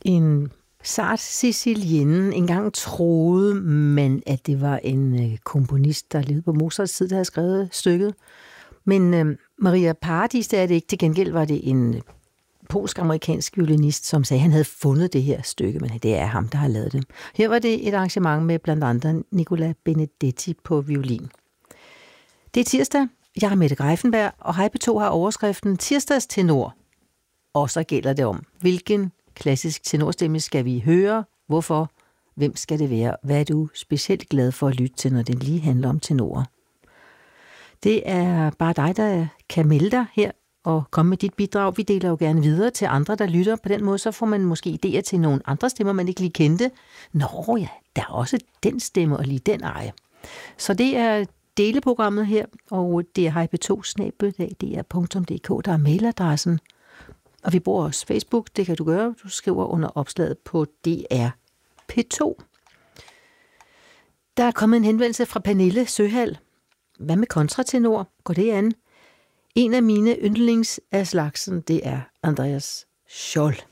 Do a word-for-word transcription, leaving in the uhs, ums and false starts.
En sart sicilienne. Engang troede man, at det var en komponist, der levede på Mozarts tid, der havde skrevet stykket. Men øh, Maria Paradis, det er det ikke. Til gengæld var det en polsk-amerikansk violinist, som sagde, at han havde fundet det her stykke, men det er ham, der har lavet det. Her var det et arrangement med blandt andet Nicola Benedetti på violin. Det er tirsdag. Jeg er Mette Greiffenberg, og Hej P to har overskriften Tirsdags tenor. Og så gælder det om, hvilken klassisk tenorstemme skal vi høre, hvorfor, hvem skal det være, hvad er du specielt glad for at lytte til, når det lige handler om tenorer. Det er bare dig, der kan melde dig her og komme med dit bidrag. Vi deler jo gerne videre til andre, der lytter. På den måde så får man måske idéer til nogle andre stemmer, man ikke lige kendte. Nå ja, der er også den stemme og lige den eje. Så det er deleprogrammet her, og det er hej p to snabel-a d r punktum d k, der er mailadressen. Og vi bruger også Facebook, det kan du gøre. Du skriver under opslaget på D R P to. Der er kommet en henvendelse fra Pernille Søhal. Hvad med kontratenor? Går det an? En af mine yndlings af slagsen, det er Andreas Scholl.